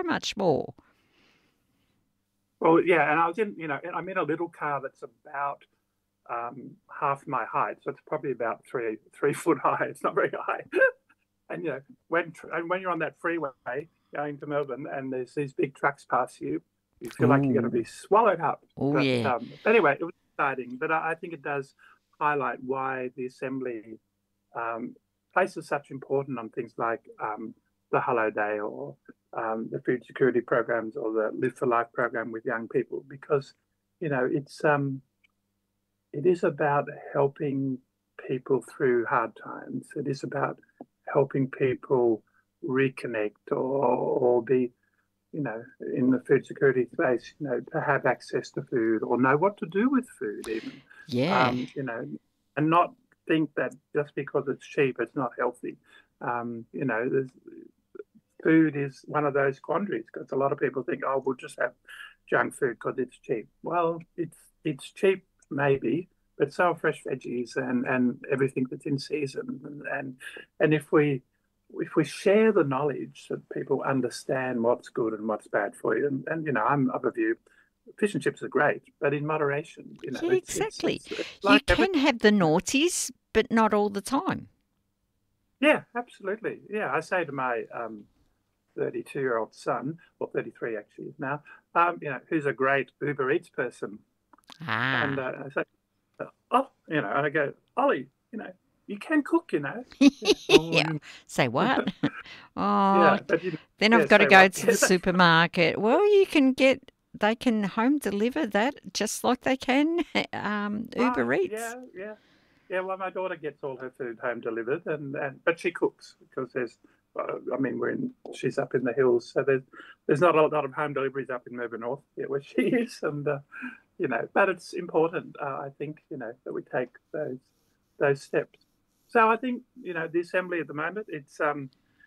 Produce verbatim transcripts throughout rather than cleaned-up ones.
so much more. Well, yeah, and I was in, you know, I'm in a little car that's about um, half my height, so it's probably about three three foot high. It's not very high. And you know, when and when you're on that freeway going to Melbourne, and there's these big trucks pass you, you feel like you're going to Ooh, be swallowed up. oh But yeah, um, anyway, it was exciting. But I, I think it does highlight why the assembly um, places such importance on things like um, the Hello Day or um, the food security programs or the Live for Life program with young people, because you know it's um, it is about helping people through hard times. It is about helping people reconnect or or be, you know, in the food security space, you know, to have access to food or know what to do with food even. yeah. Um, you know, and not think that just because it's cheap, it's not healthy. Um, you know, there's food is one of those quandaries because a lot of people think, oh, we'll just have junk food because it's cheap. Well, it's it's cheap maybe, but so are fresh veggies and and everything that's in season. And and, and if we if we share the knowledge that people understand what's good and what's bad for you, and, and you know, I'm of a view, fish and chips are great, but in moderation. You know, Yeah, it's it's exactly. it's, it's You like everything. can have the naughties, but not all the time. Yeah, absolutely. Yeah, I say to my um, thirty-two year old son, or thirty-three actually now, um, you know, who's a great Uber Eats person. And Ah. uh, I say, oh, you know, and I go, Ollie, you know, you can cook, you know. Yeah. Oh, Yeah. Say what? Oh, yeah. But, you know, then I've yeah, got to say go what? to the Yes. supermarket. Well, you can get, they can home deliver that just like they can um, Ah, Uber Eats. yeah, yeah. Yeah, well, my daughter gets all her food home delivered, and, and but she cooks because there's, uh, I mean, we're in, she's up in the hills, so there's there's not a lot of home deliveries up in Melbourne North, yeah, where she is, and uh, you know, but it's important, uh, I think, you know, that we take those those steps. So I think, you know, the assembly at the moment, it's um,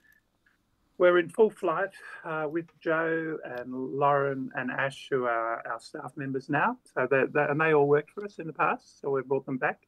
we're in full flight uh, with Joe and Lauren and Ash, who are our staff members now. So they, they and they all worked for us in the past, so we brought them back,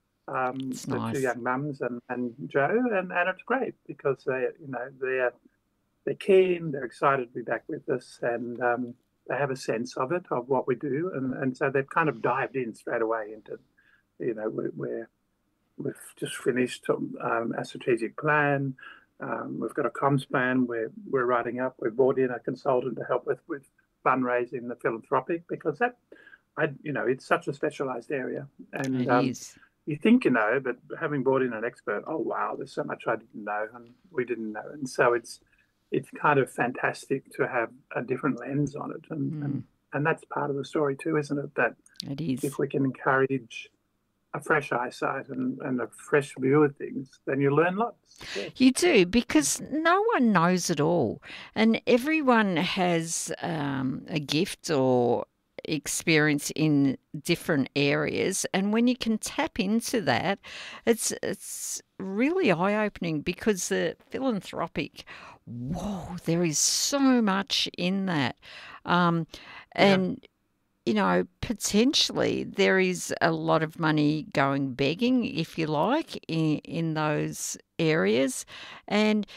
um, It's the two nice. young mums and, and Joe, and, and it's great because they, you know, they're they're keen, they're excited to be back with us, and um, they have a sense of it, of what we do, and, and so they've kind of dived in straight away into, you know, we're, we're we've just finished um, a strategic plan. Um, we've got a comms plan we're we're writing up. We've brought in a consultant to help with with fundraising, the philanthropic, because that I you know it's such a specialised area, and It um, is. you think you know, but having brought in an expert, oh wow, there's so much I didn't know and we didn't know, and so it's it's kind of fantastic to have a different lens on it, and Mm, and and that's part of the story too, isn't it? That it if is. we can encourage a fresh eyesight and, and a fresh view of things, then you learn lots. Yes. You do, because no one knows it all, and everyone has um, a gift or experience in different areas. And when you can tap into that, it's it's really eye opening because the philanthropic, whoa, there is so much in that, um, Yeah. and you know, potentially there is a lot of money going begging, if you like, in, in those areas. And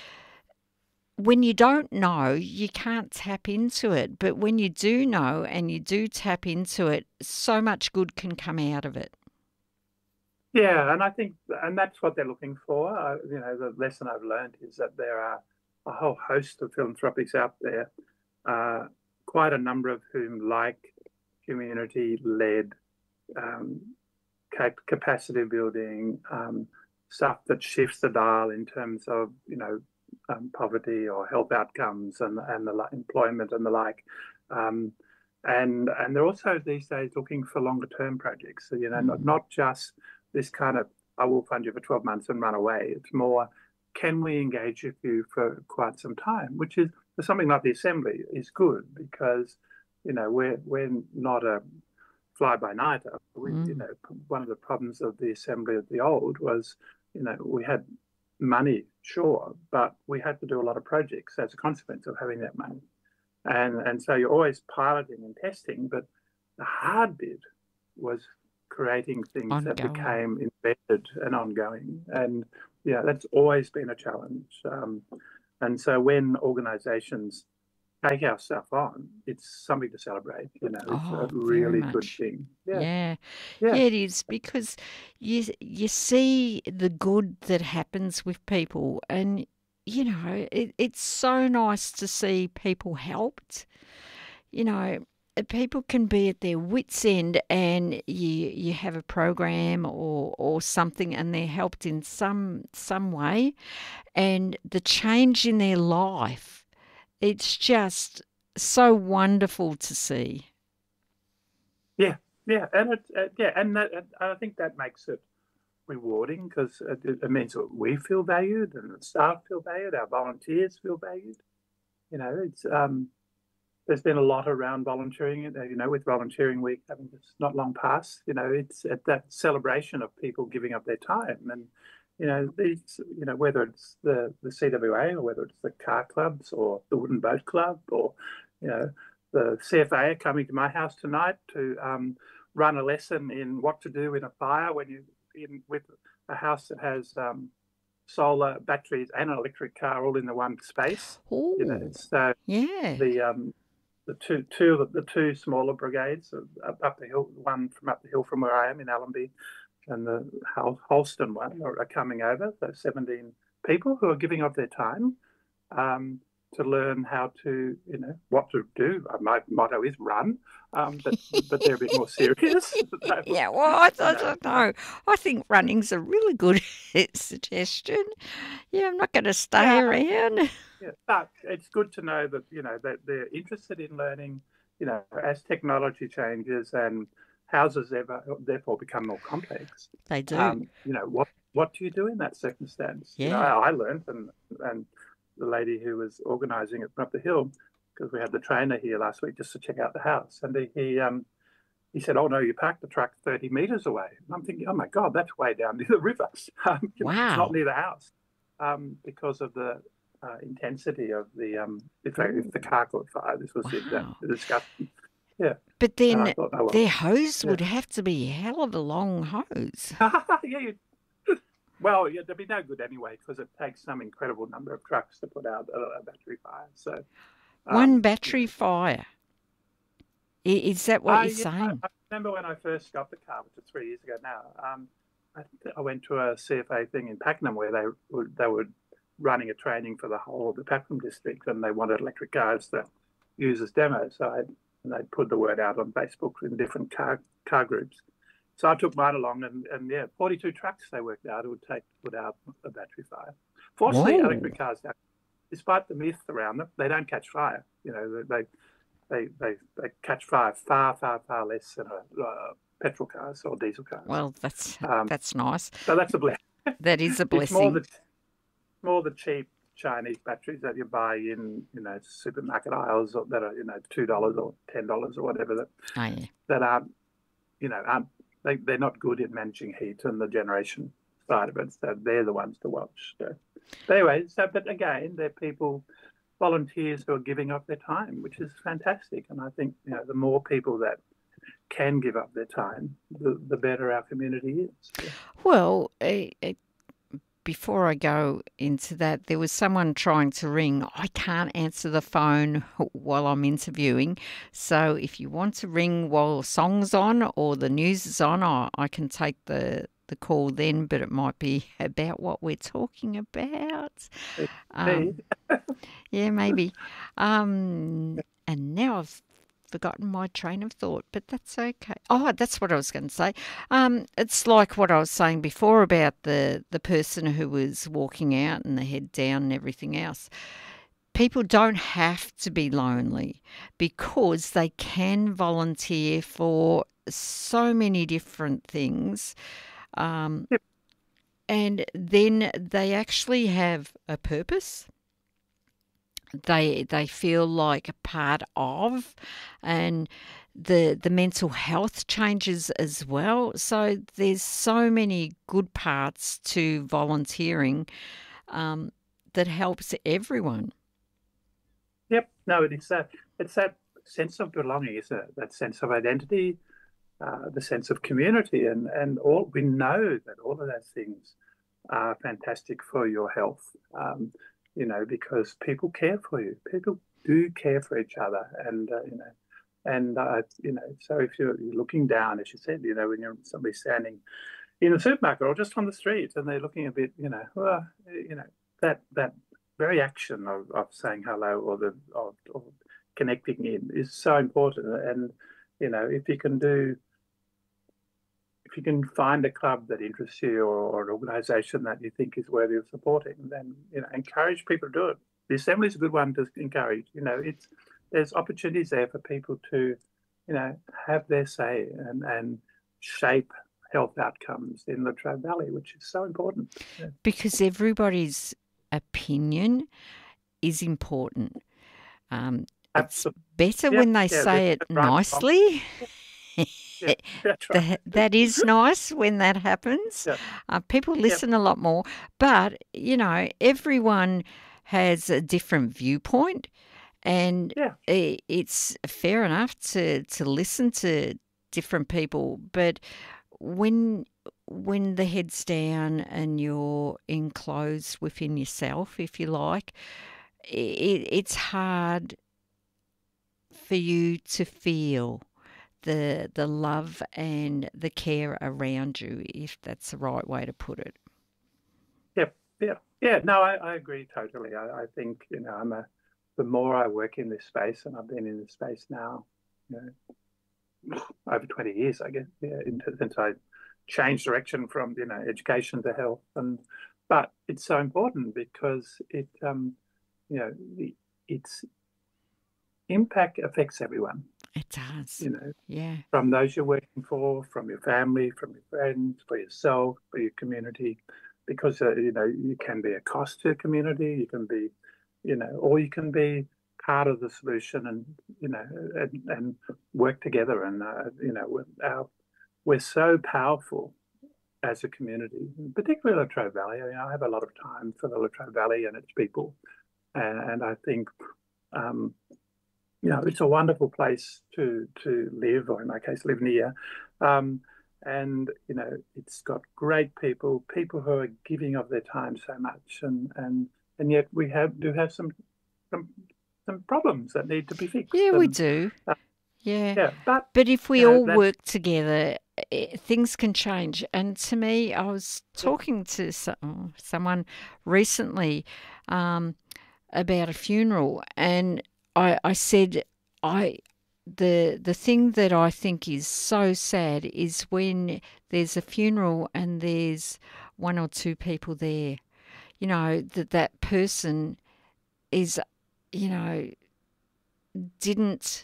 when you don't know, you can't tap into it. But when you do know and you do tap into it, so much good can come out of it. Yeah. And I think, and that's what they're looking for. Uh, you know, the lesson I've learned is that there are a whole host of philanthropics out there, uh, quite a number of whom like community led um, capacity building, um, stuff that shifts the dial in terms of, you know, um, poverty or health outcomes and, and the employment and the like. Um, and and they're also these days looking for longer term projects. So, you know, not, Mm. not just this kind of, I will fund you for twelve months and run away. It's more, can we engage with you for quite some time? Which is, for something like the assembly, is good because, you know, we're, we're not a fly by night. We, you Mm. know, one of the problems of the assembly of the old was, you know, we had money, sure, but we had to do a lot of projects as a consequence of having that money. And and so you're always piloting and testing, but the hard bit was creating things that Ongoing. became embedded and ongoing. And yeah, that's always been a challenge. Um, and so when organizations take our stuff on, it's something to celebrate. You know, it's a Oh, very really good much. thing. Yeah, Yeah. yeah, Yeah, it is because you you see the good that happens with people and you know, it, it's so nice to see people helped. You know, uh, people can be at their wits' end and you you have a program or or something and they're helped in some some way and the change in their life, it's just so wonderful to see. yeah, yeah, and it, uh, yeah, and that, and I think that makes it rewarding because it, it means that we feel valued and the staff feel valued, our volunteers feel valued. You know, it's um, there's been a lot around volunteering. uh, You know, with Volunteering Week having just not long past, you know, it's at that celebration of people giving up their time and. You know, these, you know, whether it's the, the C W A or whether it's the car clubs or the Wooden Boat Club or, you know, the C F A are coming to my house tonight to um, run a lesson in what to do in a fire when you in with a house that has um, solar batteries and an electric car all in the one space. You know, Oh, so yeah. the um, the two two the two smaller brigades up, up the hill, one from up the hill from where I am in Allenby, and the Holston one are, are coming over. Those seventeen people who are giving up their time um, to learn how to, you know, what to do. My motto is run, um, but but they're a bit more serious. They Yeah, well, I, you I know, don't know. I think running's a really good suggestion. Yeah, I'm not going to stay yeah, around. yeah. But it's good to know that you know that they're interested in learning. You know, as technology changes and houses ever therefore become more complex. They do. Um, you know, what what do you do in that circumstance? You know, Yeah. I, I learned, and and the lady who was organising it from up the hill, because we had the trainer here last week just to check out the house, and he, he um he said, "Oh no, you parked the truck thirty meters away." And I'm thinking, "Oh my God, that's way down near the river. Um, you know, it's not Wow. near the house um, because of the uh, intensity of the um, if, they, if Ooh, the car caught fire. This was the, wow. the discussion. Yeah, But and I then thought, oh well, their hose yeah, would have to be a hell of a long hose. yeah. You, well, yeah, they'd be no good anyway because it takes some incredible number of trucks to put out a, a battery fire. So, One um, you battery know, fire. I- Is that what I, you're yeah, I, saying? I remember when I first got the car, which is three years ago now. Um, I, I went to a C F A thing in Pakenham where they were, they were running a training for the whole of the Pakenham district, and they wanted electric cars to use as demos. So I, and they put the word out on Facebook in different car car groups. So I took mine along, and, and yeah, forty-two trucks they worked out it would take to put out a battery fire. Fortunately, Whoa. electric cars don't, despite the myth around them, they don't catch fire. You know, they they they, they catch fire far, far, far less than a, uh, petrol cars or diesel cars. Well, that's Um, that's nice. so that's a blessing. That is a It's more blessing. the more the cheap Chinese batteries that you buy in you know supermarket aisles that are you know two dollars or ten dollars or whatever that Oh, yeah. that aren't you know aren't they they're not good in managing heat and the generation side of it. So they're the ones to watch. So, but anyway, so but again, they're people volunteers who are giving up their time, which is fantastic. And I think you know the more people that can give up their time, the, the better our community is. Yeah. Well, eh, eh, before I go into that, there was someone trying to ring. I can't answer the phone while I'm interviewing. So if you want to ring while the song's on or the news is on, I, I can take the, the call then, but it might be about what we're talking about. Me, Um, yeah, maybe. Um, and now I've forgotten my train of thought, but that's okay. Oh, that's what I was going to say. Um, it's like what I was saying before about the the person who was walking out and the head down and everything else. People don't have to be lonely because they can volunteer for so many different things. Um, yep, and then they actually have a purpose they they feel like a part of, and the the mental health changes as well. So there's so many good parts to volunteering um, that helps everyone. yep. No, it's that it's that sense of belonging, isn't it? That sense of identity, uh, the sense of community, and and all we know that all of those things are fantastic for your health. Um, you know, because people care for you. People do care for each other, and uh, you know, and uh, you know, so if you're, you're looking down, as you said, you know, when you're somebody standing in a supermarket or just on the street, and they're looking a bit, you know, well, you know, that that very action of, of saying hello or the of, of connecting in is so important. And you know, if you can do, if you can find a club that interests you, or, or an organisation that you think is worthy of supporting, then you know, encourage people to do it. The assembly is a good one to encourage. You know, it's there's opportunities there for people to, you know, have their say and and shape health outcomes in the Latrobe Valley, which is so important. Yeah. Because everybody's opinion is important. Um, it's Absolutely. better Yeah, when they yeah, say it right. nicely. Yeah, that's right. That, that is nice when that happens. Yeah. Uh, people listen a lot more. But, you know, everyone has a different viewpoint. And Yeah. i- it's fair enough to, to listen to different people. But when when the head's down and you're enclosed within yourself, if you like, it, it's hard for you to feel the the love and the care around you, if that's the right way to put it. Yeah, yeah, yeah. No, I, I agree totally. I, I think, you know, I'm a, the more I work in this space, and I've been in this space now, you know, over twenty years, I guess, yeah, into, since I changed direction from, you know, education to health. And, but it's so important because it, um, you know, the, its impact affects everyone, It does. you know, Yeah. from those you're working for, from your family, from your friends, for yourself, for your community, because uh, you know, you can be a cost to a community, you can be, you know, or you can be part of the solution, and you know, and, and work together. And uh, you know, we're, our, we're so powerful as a community, particularly Latrobe Valley. I mean, I have a lot of time for the Latrobe Valley and its people, and, and I think. Um, you know, it's a wonderful place to to live, or in my case, live near. Um, and you know, it's got great people, people who are giving of their time so much, and and and yet we have do have some some some problems that need to be fixed. Yeah, we And do. uh, Yeah. yeah, but But if we you know all that work together, eh, things can change. And to me, I was yeah, talking to some, someone recently um, about a funeral, and I, I said, I the the thing that I think is so sad is when there's a funeral and there's one or two people there. You know, that that person is, you know, didn't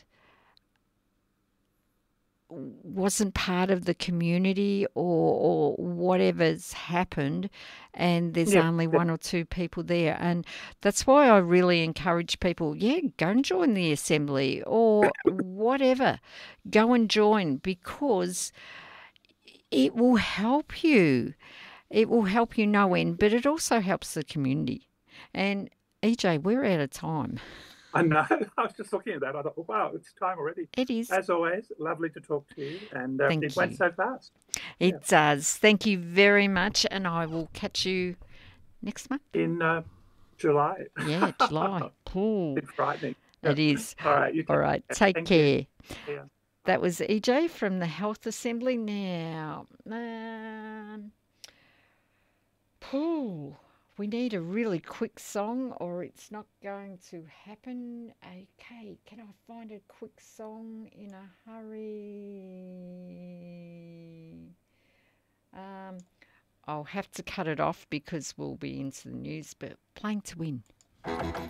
wasn't part of the community, or, or whatever's happened, and there's yeah, only yeah, one or two people there. And that's why I really encourage people, yeah, go and join the assembly or whatever. Go and join, because it will help you. It will help you no end, but it also helps the community. And E J, we're out of time. I know. I was just looking at that. I thought, oh, wow, it's time already. It is. As always, lovely to talk to you, and uh, it Thank went you. so fast. Yeah, It does. Thank you very much, and I will catch you next month. in uh, July. Yeah, July. Cool. Bit frightening. Yeah. It is. All right, you All take right. care. Take Thank you. care. Yeah. That was E J from the Health Assembly. Now, um, pooh, we need a really quick song or it's not going to happen. Okay, can I find a quick song in a hurry? Um, I'll have to cut it off because we'll be into the news, but playing to win.